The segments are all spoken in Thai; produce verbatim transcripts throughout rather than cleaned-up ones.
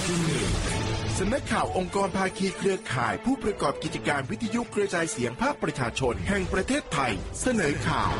สำนักข่าวองค์กรภาคีเครือข่ายผู้ประกอบกิจการวิทยุกระจายเสียงภาคประชาชนแห่งประเทศไทยเสนอข่า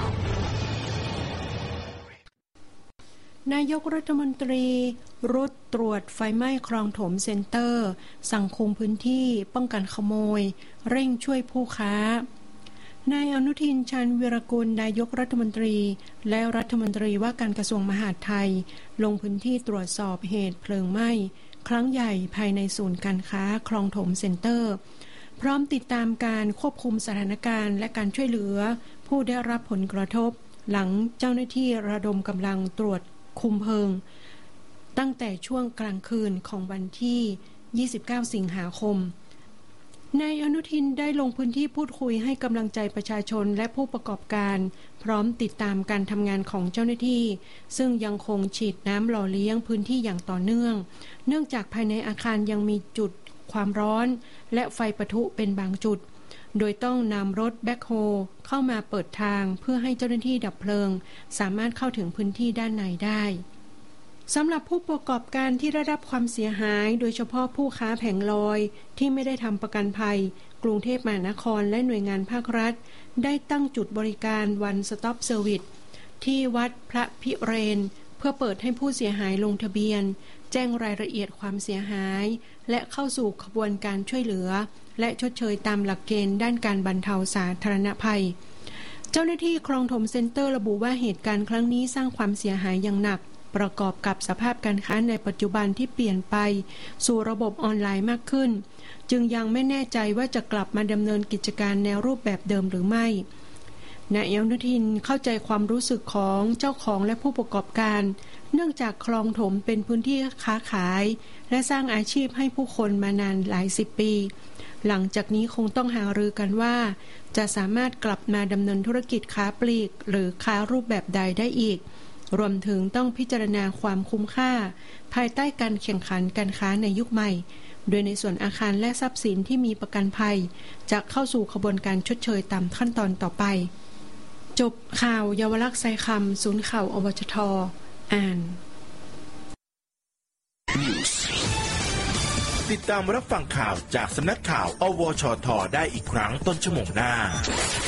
วนายกรัฐมนตรีรุดตรวจไฟไหม้คลองถมเซ็นเตอร์สั่งคุมพื้นที่ป้องกันขโมยเร่งช่วยผู้ค้านายอนุทินชาญวีรกุลนายกรัฐมนตรีและรัฐมนตรีว่าการกระทรวงมหาดไทยลงพื้นที่ตรวจสอบเหตุเพลิงไหม้ครั้งใหญ่ภายในศูนย์การค้าคลองถมเซ็นเตอร์พร้อมติดตามการควบคุมสถานการณ์และการช่วยเหลือผู้ได้รับผลกระทบหลังเจ้าหน้าที่ระดมกำลังตรวจคุมเพลิงตั้งแต่ช่วงกลางคืนของวันที่ยี่สิบเก้าสิงหาคมนายอนุทินได้ลงพื้นที่พูดคุยให้กำลังใจประชาชนและผู้ประกอบการพร้อมติดตามการทำงานของเจ้าหน้าที่ซึ่งยังคงฉีดน้ำหล่อเลี้ยงพื้นที่อย่างต่อเนื่องเนื่องจากภายในอาคารยังมีจุดความร้อนและไฟปะทุเป็นบางจุดโดยต้องนำรถแบ็คโฮเข้ามาเปิดทางเพื่อให้เจ้าหน้าที่ดับเพลิงสามารถเข้าถึงพื้นที่ด้านในได้สำหรับผู้ประกอบการที่ได้รับความเสียหายโดยเฉพาะผู้ค้าแผงลอยที่ไม่ได้ทำประกันภัยกรุงเทพมหานครและหน่วยงานภาครัฐได้ตั้งจุดบริการ One Stop Service ที่วัดพระพิเรนเพื่อเปิดให้ผู้เสียหายลงทะเบียนแจ้งรายละเอียดความเสียหายและเข้าสู่ขบวนการช่วยเหลือและชดเชยตามหลักเกณฑ์ด้านการบรรเทาสาธารณภัยเจ้าหน้าที่คลองถมเซ็นเตอร์ระบุว่าเหตุการณ์ครั้งนี้สร้างความเสียหายอย่างหนักประกอบกับสภาพการค้าในปัจจุบันที่เปลี่ยนไปสู่ระบบออนไลน์มากขึ้นจึงยังไม่แน่ใจว่าจะกลับมาดำเนินกิจการในรูปแบบเดิมหรือไม่นายอนุทินเข้าใจความรู้สึกของเจ้าของและผู้ประกอบการเนื่องจากคลองถมเป็นพื้นที่ค้าขายและสร้างอาชีพให้ผู้คนมานานหลายสิบปีหลังจากนี้คงต้องหารือกันว่าจะสามารถกลับมาดำเนินธุรกิจค้าปลีกหรือค้ารูปแบบใดได้อีกรวมถึงต้องพิจารณาความคุ้มค่าภายใต้การแข่งขันการค้าในยุคใหม่โดยในส่วนอาคารและทรัพย์สินที่มีประกันภัยจะเข้าสู่ขบวนการชดเชยตามขั้นตอนต่อไปจบข่าวเยาวลักษณ์ไซคำศูนย์ข่าวอวชทอ่านติดตามรับฟังข่าวจากสำนักข่าวอวชทได้อีกครั้งต้นชั่วโมงหน้า